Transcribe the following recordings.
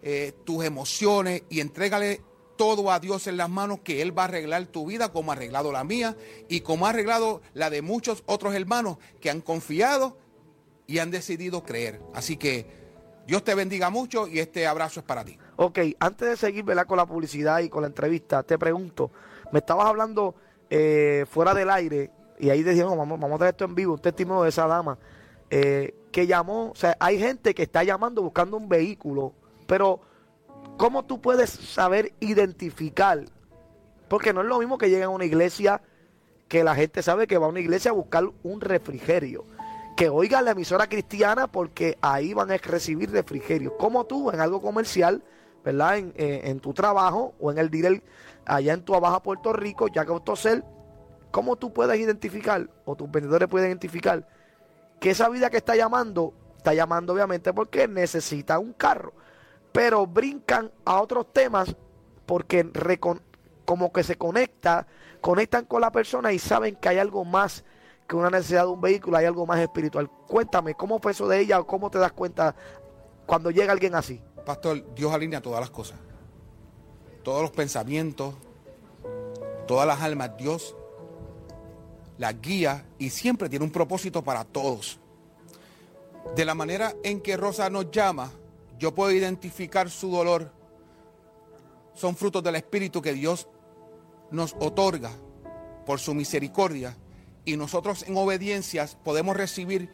tus emociones y entrégale todo a Dios en las manos, que Él va a arreglar tu vida como ha arreglado la mía y como ha arreglado la de muchos otros hermanos que han confiado y han decidido creer. Así que Dios te bendiga mucho y este abrazo es para ti. Ok, antes de seguir, ¿verdad?, con la publicidad y con la entrevista, te pregunto, me estabas hablando fuera del aire y ahí decíamos, vamos a traer esto en vivo, un testimonio de esa dama que llamó. O sea, hay gente que está llamando buscando un vehículo, pero ¿cómo tú puedes saber identificar? Porque no es lo mismo que lleguen a una iglesia, que la gente sabe que va a una iglesia a buscar un refrigerio, que oigan la emisora cristiana porque ahí van a recibir refrigerio. Como tú en algo comercial, ¿verdad? En tu trabajo o en el dealer allá en tu Baja Puerto Rico, Jack AutoSell, ¿cómo tú puedes identificar, o tus vendedores pueden identificar, que esa vida que está llamando obviamente porque necesita un carro? Pero brincan a otros temas porque como que se conectan con la persona y saben que hay algo más que una necesidad de un vehículo, hay algo más espiritual. Cuéntame, ¿cómo fue eso de ella o cómo te das cuenta cuando llega alguien así? Pastor, Dios alinea todas las cosas, todos los pensamientos, todas las almas. Dios las guía y siempre tiene un propósito para todos. De la manera en que Rosa nos llama, yo puedo identificar su dolor. Son frutos del Espíritu que Dios nos otorga por su misericordia, y nosotros en obediencias podemos recibir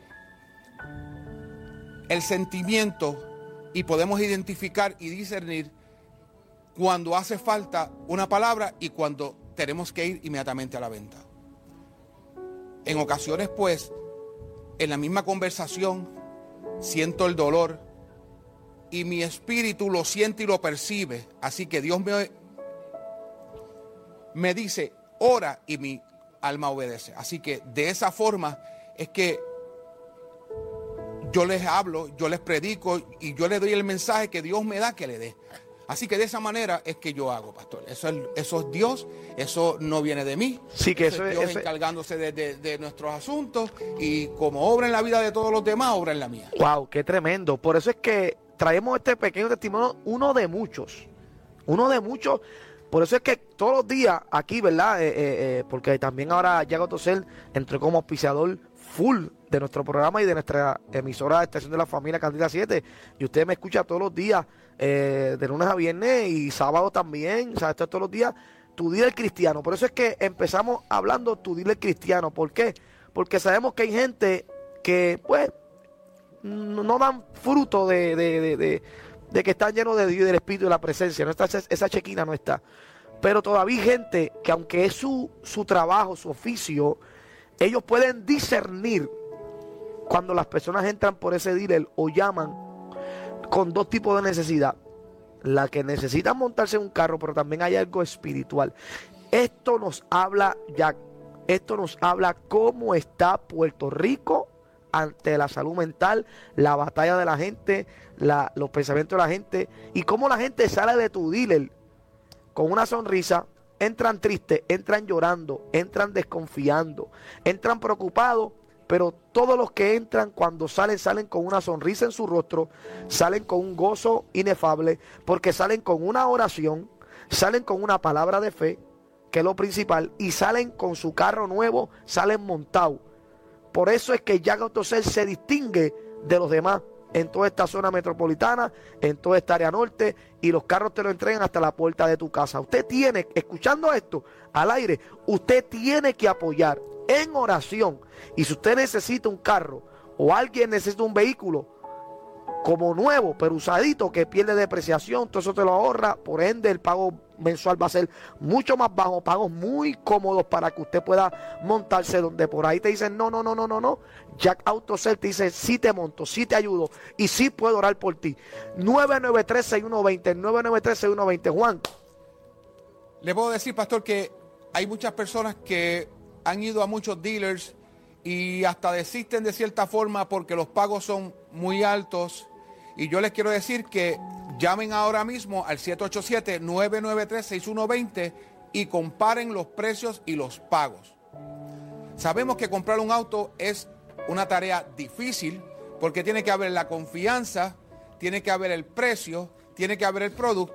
el sentimiento y podemos identificar y discernir cuando hace falta una palabra y cuando tenemos que ir inmediatamente a la venta. En ocasiones, pues, en la misma conversación siento el dolor y mi espíritu lo siente y lo percibe. Así que Dios me dice, ora, y mi alma obedece. Así que de esa forma es que yo les hablo, yo les predico y yo les doy el mensaje que Dios me da que le dé. Así que de esa manera es que yo hago, pastor. Eso es Dios, eso no viene de mí. Sí, que eso es Dios encargándose de nuestros asuntos, y como obra en la vida de todos los demás, obra en la mía. Wow, qué tremendo. Por eso es que traemos este pequeño testimonio, uno de muchos. Por eso es que todos los días aquí, ¿verdad? Porque también ahora Jack AutoSell entró como auspiciador full de nuestro programa y de nuestra emisora de Estación de la Familia, Candila 7. Y usted me escucha todos los días, de lunes a viernes y sábado también. O sea, esto es todos los días, tu dealer cristiano. Por eso es que empezamos hablando tu dealer cristiano. ¿Por qué? Porque sabemos que hay gente que, pues, no dan fruto de que están llenos de Dios y del Espíritu y de la presencia. No está, esa chequina no está. Pero todavía hay gente que, aunque es su trabajo, su oficio, ellos pueden discernir cuando las personas entran por ese dealer o llaman con dos tipos de necesidad. La que necesitan montarse en un carro, pero también hay algo espiritual. Esto nos habla, Jack, cómo está Puerto Rico ante la salud mental, la batalla de la gente, los pensamientos de la gente, y cómo la gente sale de tu dealer con una sonrisa. Entran tristes, entran llorando, entran desconfiando, entran preocupados, pero todos los que entran cuando salen con una sonrisa en su rostro, salen con un gozo inefable, porque salen con una oración, salen con una palabra de fe, que es lo principal, y salen con su carro nuevo, salen montados. Por eso es que Jack AutoSell se distingue de los demás en toda esta zona metropolitana, en toda esta área norte, y los carros te lo entregan hasta la puerta de tu casa. Usted tiene, escuchando esto al aire, usted tiene que apoyar en oración. Y si usted necesita un carro o alguien necesita un vehículo como nuevo, pero usadito, que pierde depreciación, todo eso te lo ahorra. Por ende, el pago mensual va a ser mucho más bajo, pagos muy cómodos para que usted pueda montarse, donde por ahí te dicen no. Jack AutoSell te dice, sí te monto, sí te ayudo y sí puedo orar por ti. 993-6120, 993-6120. Juan. Le puedo decir, pastor, que hay muchas personas que han ido a muchos dealers y hasta desisten de cierta forma porque los pagos son muy altos. Y yo les quiero decir que llamen ahora mismo al 787-993-6120 y comparen los precios y los pagos. Sabemos que comprar un auto es una tarea difícil porque tiene que haber la confianza, tiene que haber el precio, tiene que haber el producto.